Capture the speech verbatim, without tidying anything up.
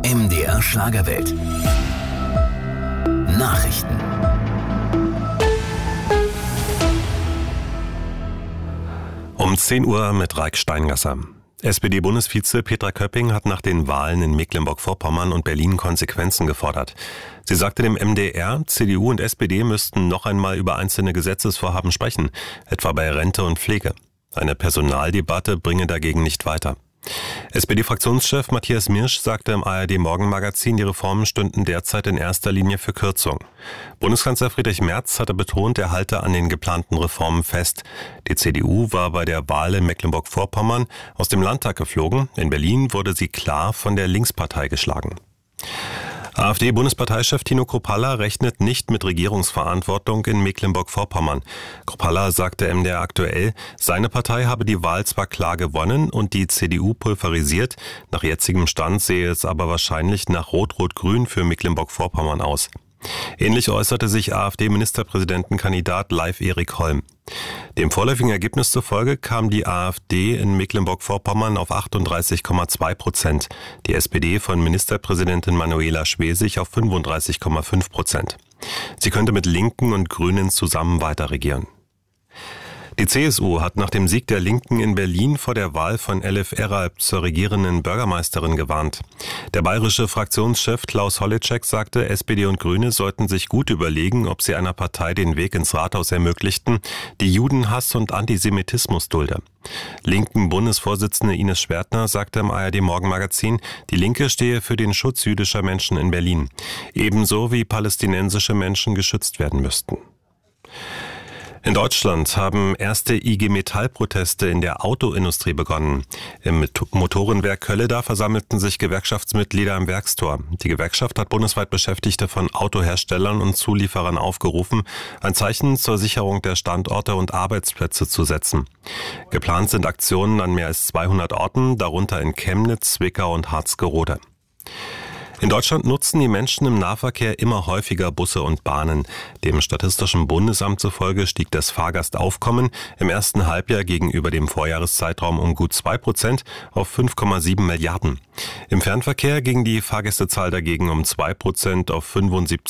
M D R Schlagerwelt. Nachrichten. Um zehn Uhr mit Raik Steingasser. S P D-Bundesvize Petra Köpping hat nach den Wahlen in Mecklenburg-Vorpommern und Berlin Konsequenzen gefordert. Sie sagte dem M D R, C D U und S P D müssten noch einmal über einzelne Gesetzesvorhaben sprechen, etwa bei Rente und Pflege. Eine Personaldebatte bringe dagegen nicht weiter. S P D-Fraktionschef Matthias Mirsch sagte im A R D-Morgenmagazin, die Reformen stünden derzeit in erster Linie für Kürzung. Bundeskanzler Friedrich Merz hatte betont, er halte an den geplanten Reformen fest. Die C D U war bei der Wahl in Mecklenburg-Vorpommern aus dem Landtag geflogen. In Berlin wurde sie klar von der Linkspartei geschlagen. AfD-Bundesparteichef Tino Kruppalla rechnet nicht mit Regierungsverantwortung in Mecklenburg-Vorpommern. Kruppalla sagte M D R aktuell, seine Partei habe die Wahl zwar klar gewonnen und die C D U pulverisiert, nach jetzigem Stand sehe es aber wahrscheinlich nach Rot-Rot-Grün für Mecklenburg-Vorpommern aus. Ähnlich äußerte sich AfD-Ministerpräsidentenkandidat Leif Erik Holm. Dem vorläufigen Ergebnis zufolge kam die AfD in Mecklenburg-Vorpommern auf achtunddreißig Komma zwei Prozent, die S P D von Ministerpräsidentin Manuela Schwesig auf fünfunddreißig Komma fünf Prozent. Sie könnte mit Linken und Grünen zusammen weiter regieren. Die C S U hat nach dem Sieg der Linken in Berlin vor der Wahl von Elif Eralp zur regierenden Bürgermeisterin gewarnt. Der bayerische Fraktionschef Klaus Holleczek sagte, S P D und Grüne sollten sich gut überlegen, ob sie einer Partei den Weg ins Rathaus ermöglichten, die Judenhass und Antisemitismus dulde. Linken Bundesvorsitzende Ines Schwertner sagte im A R D-Morgenmagazin, die Linke stehe für den Schutz jüdischer Menschen in Berlin, ebenso wie palästinensische Menschen geschützt werden müssten. In Deutschland haben erste I G Metall-Proteste in der Autoindustrie begonnen. Im Motorenwerk Kölleda versammelten sich Gewerkschaftsmitglieder am Werkstor. Die Gewerkschaft hat bundesweit Beschäftigte von Autoherstellern und Zulieferern aufgerufen, ein Zeichen zur Sicherung der Standorte und Arbeitsplätze zu setzen. Geplant sind Aktionen an mehr als zweihundert Orten, darunter in Chemnitz, Zwickau und Harzgerode. In Deutschland nutzen die Menschen im Nahverkehr immer häufiger Busse und Bahnen. Dem Statistischen Bundesamt zufolge stieg das Fahrgastaufkommen im ersten Halbjahr gegenüber dem Vorjahreszeitraum um gut zwei Prozent auf fünf Komma sieben Milliarden. Im Fernverkehr ging die Fahrgästezahl dagegen um zwei Prozent auf fünfundsiebzig